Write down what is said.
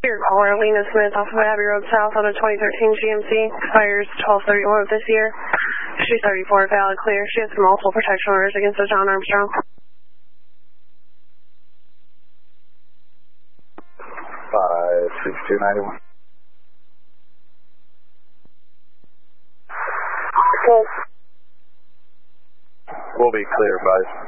Your caller, Lena Smith, off of Abbey Road South on a 2013 GMC. Expires 12/31 of this year. She's 34, valid clear. She has multiple protection orders against the John Armstrong. 56291. Cool. We'll be clear, buddy.